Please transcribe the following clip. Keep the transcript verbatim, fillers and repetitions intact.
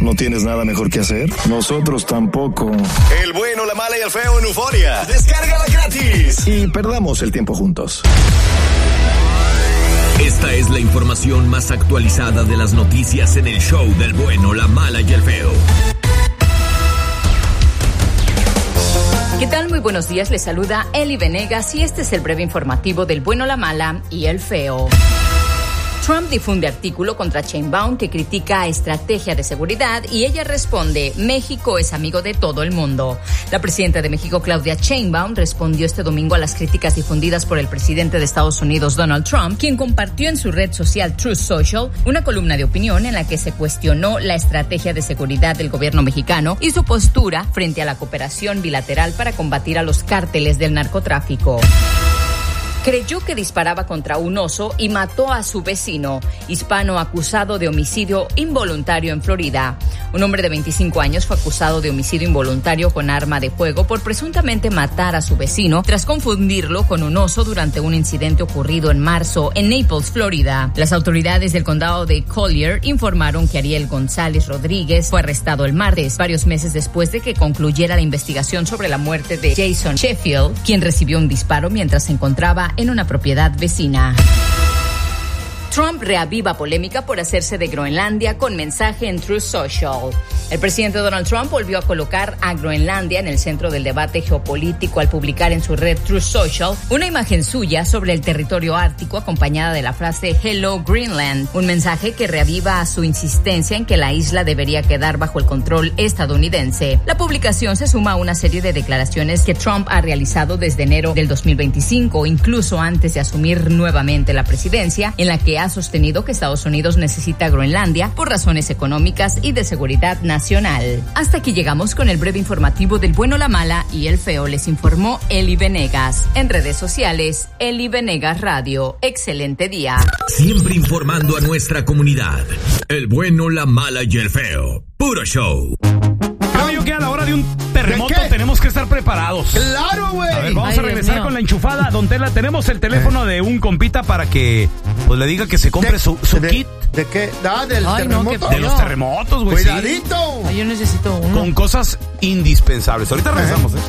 ¿No tienes nada mejor que hacer? Nosotros tampoco. El bueno, la mala y el feo en Euforia. Descárgala gratis. Y perdamos el tiempo juntos. Esta es la información más actualizada de las noticias en el show del bueno, la mala y el feo. ¿Qué tal? Muy buenos días, les saluda Eli Venegas y este es el breve informativo del bueno, la mala y el feo. Trump difunde artículo contra Sheinbaum que critica estrategia de seguridad y ella responde, México es amigo de todo el mundo. La presidenta de México, Claudia Sheinbaum, respondió este domingo a las críticas difundidas por el presidente de Estados Unidos, Donald Trump, quien compartió en su red social Truth Social una columna de opinión en la que se cuestionó la estrategia de seguridad del gobierno mexicano y su postura frente a la cooperación bilateral para combatir a los cárteles del narcotráfico. Creyó que disparaba contra un oso y mató a su vecino, hispano acusado de homicidio involuntario en Florida. Un hombre de veinticinco años fue acusado de homicidio involuntario con arma de fuego por presuntamente matar a su vecino tras confundirlo con un oso durante un incidente ocurrido en marzo en Naples, Florida. Las autoridades del condado de Collier informaron que Ariel González Rodríguez fue arrestado el martes, varios meses después de que concluyera la investigación sobre la muerte de Jason Sheffield, quien recibió un disparo mientras se encontraba en una propiedad vecina. Trump reaviva polémica por hacerse de Groenlandia con mensaje en Truth Social. El presidente Donald Trump volvió a colocar a Groenlandia en el centro del debate geopolítico al publicar en su red Truth Social una imagen suya sobre el territorio ártico acompañada de la frase Hello Greenland, un mensaje que reaviva su insistencia en que la isla debería quedar bajo el control estadounidense. La publicación se suma a una serie de declaraciones que Trump ha realizado desde enero del dos mil veinticinco, incluso antes de asumir nuevamente la presidencia, en la que ha sostenido que Estados Unidos necesita Groenlandia por razones económicas y de seguridad nacional. Hasta aquí llegamos con el breve informativo del bueno, la mala y el feo. Les informó Eli Venegas. En redes sociales, Eli Venegas Radio. Excelente día. Siempre informando a nuestra comunidad. El bueno, la mala y el feo. Puro show. Creo yo que a la hora de un terremoto tenemos que estar preparados. ¡Claro, güey! A ver, vamos Ay, a regresar Dios con la enchufada. Don Tela, tenemos el teléfono de un compita para que pues le diga que se compre ¿De, su, su de, kit. ¿De qué? Ah, del Ay, no, terremoto. De los terremotos, güey. Cuidadito. Sí. Ay, yo necesito uno. Con cosas indispensables. Ahorita regresamos, ¿eh?